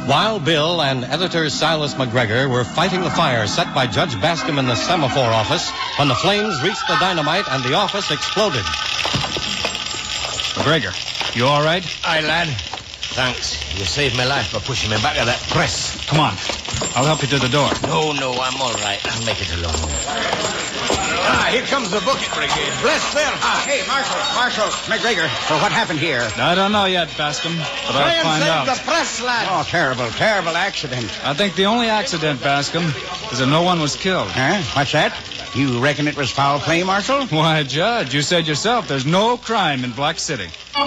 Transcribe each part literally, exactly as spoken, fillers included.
Wild Bill and editor Silas McGregor were fighting the fire set by Judge Bascom in the semaphore office when the flames reached the dynamite and the office exploded. McGregor, you all right? Aye, lad. Thanks. You saved my life by pushing me back of that press. Come on. I'll help you to the door. No, no, I'm all right. I'll make it alone. Ah, here comes the Bucket Brigade. Bless their hearts. Hey, Marshal, Marshal, McGregor. So what happened here? I don't know yet, Bascom, but Try I'll find and out. save the press, lad. Oh, terrible, terrible accident. I think the only accident, Bascom, is that no one was killed. Huh? What's that? You reckon it was foul play, Marshal? Why, Judge, you said yourself there's no crime in Black City.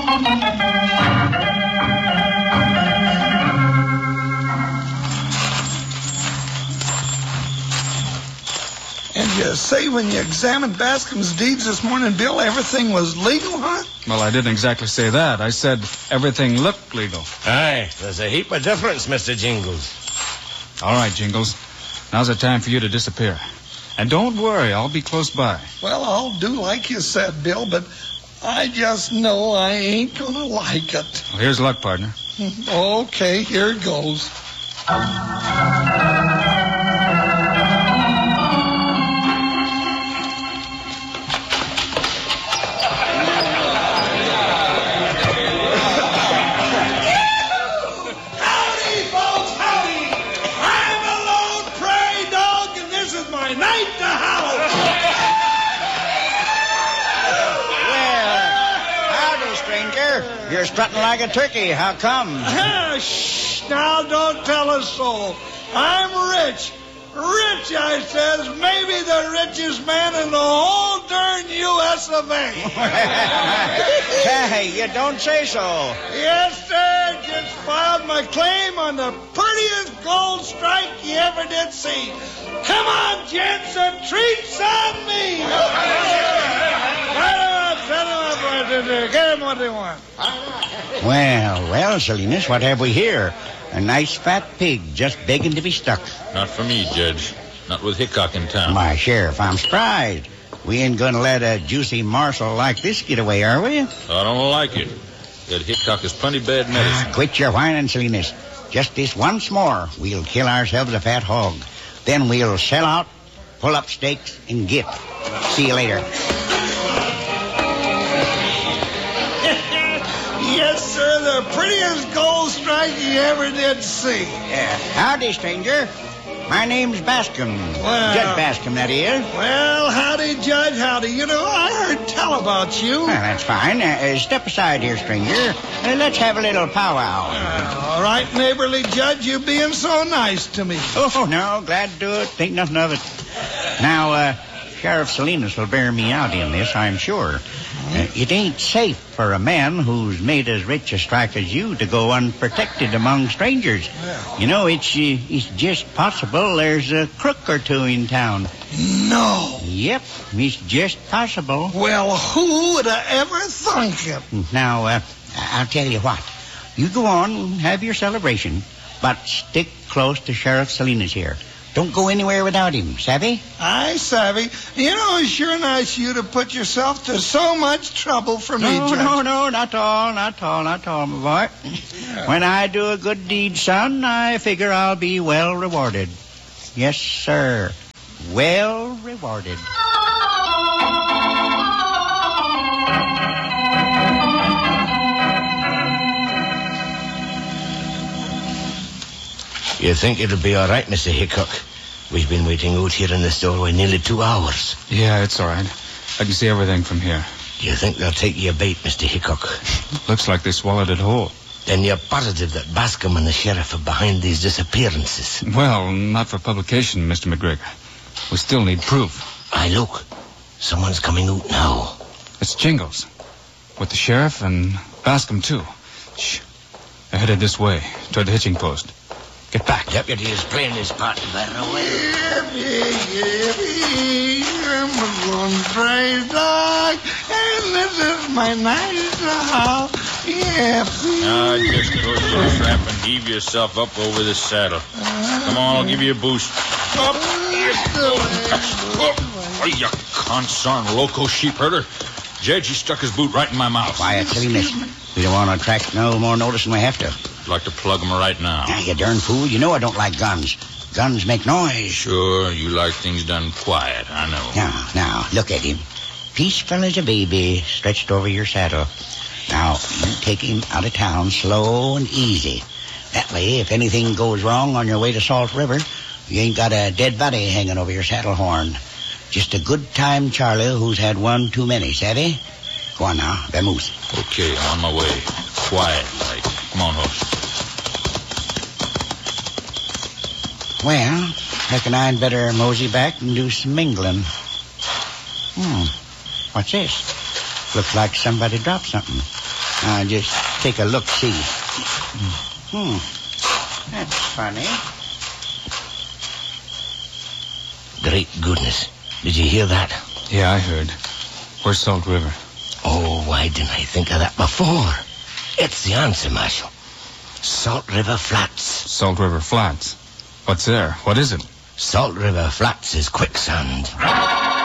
And you say when you examined Bascom's deeds this morning, Bill, everything was legal, huh? Well, I didn't exactly say that. I said everything looked legal. Aye, there's a heap of difference, Mister Jingles. All right, Jingles. Now's the time for you to disappear. And don't worry, I'll be close by. Well, I'll do like you said, Bill, but I just know I ain't gonna like it. Well, here's luck, partner. Okay, here it goes. You're strutting like a turkey. How come? Ah, shh. Now, don't tell us so. I'm rich. Rich, I says. Maybe the richest man in the whole darn U S of A. Hey, you don't say so. Yes, sir. Just filed my claim on the prettiest gold strike you ever did see. Come on, gents, and treats on me. Get them what they want. Well, well, Salinas, what have we here? A nice fat pig just begging to be stuck. Not for me, Judge. Not with Hickok in town. My Sheriff, I'm surprised. We ain't going to let a juicy morsel like this get away, are we? I don't like it. That Hickok is plenty bad medicine. Ah, quit your whining, Salinas. Just this once more, we'll kill ourselves a fat hog. Then we'll sell out, pull up stakes, and get. See you later. Yes, sir, the prettiest gold strike you ever did see. Yeah. Howdy, stranger. My name's Bascom. Well, Judge Bascom, that is. Well, howdy, Judge, howdy. You know, I heard tell about you. Well, that's fine. Uh, uh, step aside here, stranger. Uh, let's have a little powwow. Uh, all right, neighborly Judge, you being so nice to me. Oh, no, glad to do it. Think nothing of it. Now, uh, Sheriff Salinas will bear me out in this, I'm sure. Uh, it ain't safe for a man who's made as rich a strike as you to go unprotected among strangers. Yeah. You know, it's uh, it's just possible there's a crook or two in town. No. Yep, it's just possible. Well, who would have ever thunk it? Now, uh, I'll tell you what. You go on and have your celebration, but stick close to Sheriff Salinas here. Don't go anywhere without him, savvy? Aye, savvy. You know, it's sure nice of you to put yourself to so much trouble for me, No, Judge. no, no, not all, not all, not all, my boy. Yeah. When I do a good deed, son, I figure I'll be well rewarded. Yes, sir. Well rewarded. You think it'll be all right, Mister Hickok? We've been waiting out here in this doorway nearly two hours. Yeah, it's all right. I can see everything from here. Do you think they'll take your bait, Mister Hickok? Looks like they swallowed it whole. Then you're positive that Bascom and the sheriff are behind these disappearances? Well, not for publication, Mister McGregor. We still need proof. Aye, look. Someone's coming out now. It's Jingles. With the sheriff and Bascom, too. Shh. They're headed this way, toward the hitching post. Get back. Deputy is playing his part very well. Yippee, yippee, I'm a going praise dog, and this is my nice house. Yippee. Now, just close your trap and heave yourself up over the saddle. Come on, I'll give you a boost. Up. Up. Oh, you consarn loco sheep herder. Judge, he stuck his boot right in my mouth. Quiet, Salinas. We don't want to attract no more notice than we have to. I'd like to plug him right now. Now, you darn fool. You know I don't like guns. Guns make noise. Sure, you like things done quiet, I know. Now, now, look at him. Peaceful as a baby, stretched over your saddle. Now, you take him out of town slow and easy. That way, if anything goes wrong on your way to Salt River, you ain't got a dead body hanging over your saddle horn. Just a good time Charlie who's had one too many, savvy? Go on now, vamoose. Okay, I'm on my way. Quiet, like. Come on, horse. Well, reckon I'd better mosey back and do some mingling. Hmm, what's this? Looks like somebody dropped something. Now, just take a look-see. Hmm, that's funny. Great goodness. Did you hear that? Yeah, I heard. Where's Salt River? Oh, why didn't I think of that before? It's the answer, Marshal. Salt River Flats. Salt River Flats. What's there? What is it? Salt River Flats is quicksand.